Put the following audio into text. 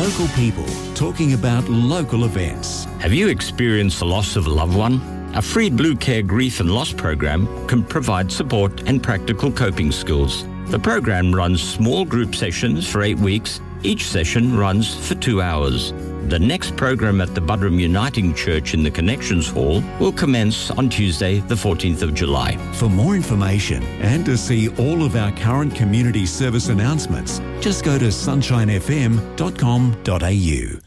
local people talking about local events. Have you experienced the loss of a loved one? A free Blue Care Grief and Loss program can provide support and practical coping skills. The program runs small group sessions for 8 weeks. Each session runs for 2 hours. The next program at the Buderim Uniting Church in the Connections Hall will commence on Tuesday, the 14th of July. For more information and to see all of our current community service announcements, just go to sunshinefm.com.au.